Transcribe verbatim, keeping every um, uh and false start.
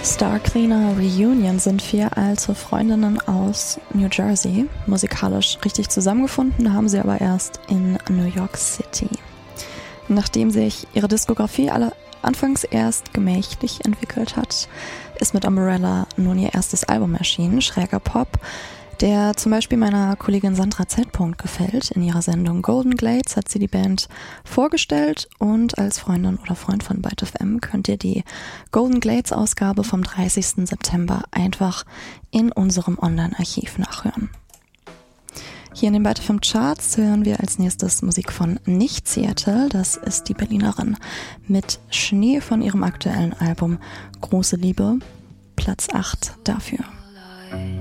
Star Cleaner Reunion sind vier alte Freundinnen aus New Jersey. Musikalisch richtig zusammengefunden haben sie aber erst in New York City. Nachdem sich ihre Diskografie alle anfangs erst gemächlich entwickelt hat, ist mit Umbrella nun ihr erstes Album erschienen, schräger Pop, der zum Beispiel meiner Kollegin Sandra Z. gefällt. In ihrer Sendung Golden Glades hat sie die Band vorgestellt und als Freundin oder Freund von Byte F M könnt ihr die Golden Glades Ausgabe vom dreißigsten September einfach in unserem Online-Archiv nachhören. Hier in den Byte F M Charts hören wir als nächstes Musik von Nicht Seattle. Das ist die Berlinerin mit Schnee von ihrem aktuellen Album Große Liebe. Platz acht dafür.